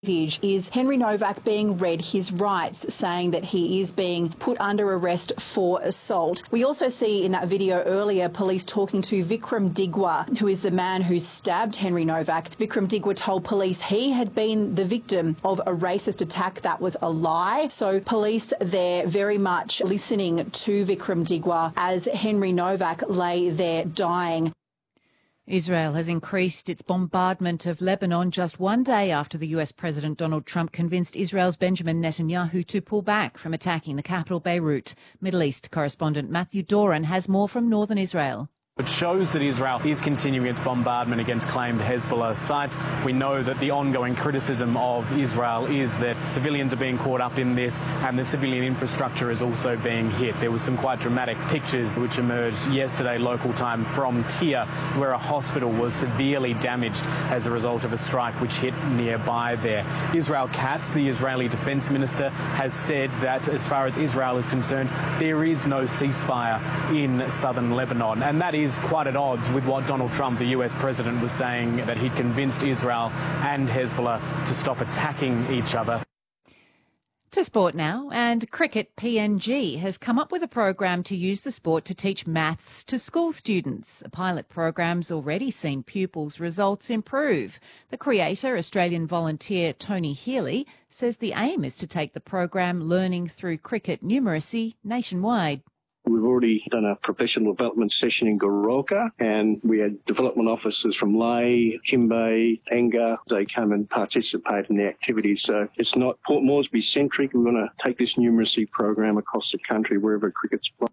Is Henry Novak being read his rights, saying that he is being put under arrest for assault. We also see in that video earlier police talking to Vikram Digwa, who is the man who stabbed Henry Novak. Vikram Digwa told police he had been the victim of a racist attack that was a lie. So police there very much listening to Vikram Digwa as Henry Novak lay there dying. Israel has increased its bombardment of Lebanon just one day after the US President Donald Trump convinced Israel's Benjamin Netanyahu to pull back from attacking the capital Beirut. Middle East correspondent Matthew Doran has more from northern Israel. It shows that Israel is continuing its bombardment against claimed Hezbollah sites. We know that the ongoing criticism of Israel is that civilians are being caught up in this and the civilian infrastructure is also being hit. There was some quite dramatic pictures which emerged yesterday local time from Tyre, where a hospital was severely damaged as a result of a strike which hit nearby there. Israel Katz, the Israeli defense minister, has said that as far as Israel is concerned, there is no ceasefire in southern Lebanon, and that is quite at odds with what Donald Trump, the US president, was saying, that he'd convinced Israel and Hezbollah to stop attacking each other. To sport now, and Cricket PNG has come up with a program to use the sport to teach maths to school students. A pilot program's already seen pupils' results improve. The creator, Australian volunteer Tony Healy, says the aim is to take the program learning through cricket numeracy nationwide. We've already done a professional development session in Goroka, and we had development officers from Lae, Kimbe, Enga. They come and participate in the activities. So it's not Port Moresby centric. We're going to take this numeracy program across the country wherever cricket's played.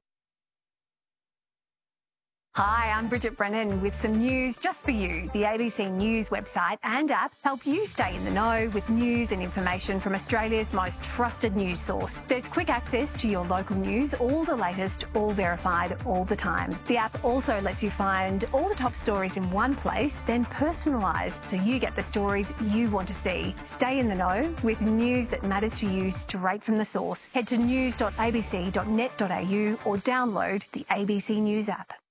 Hi, I'm Bridget Brennan with some news just for you. The ABC News website and app help you stay in the know with news and information from Australia's most trusted news source. There's quick access to your local news, all the latest, all verified, all the time. The app also lets you find all the top stories in one place, then personalised so you get the stories you want to see. Stay in the know with news that matters to you straight from the source. Head to news.abc.net.au or download the ABC News app.